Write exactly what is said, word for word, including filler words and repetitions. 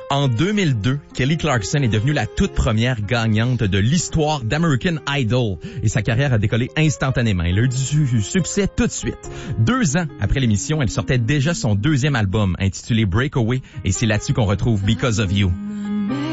En deux mille deux, Kelly Clarkson est devenue la toute première gagnante de l'histoire d'American Idol et sa carrière a décollé instantanément. Elle a eu du succès tout de suite. Deux ans après l'émission, elle sortait déjà son deuxième album intitulé Breakaway et c'est là-dessus qu'on retrouve Because of You.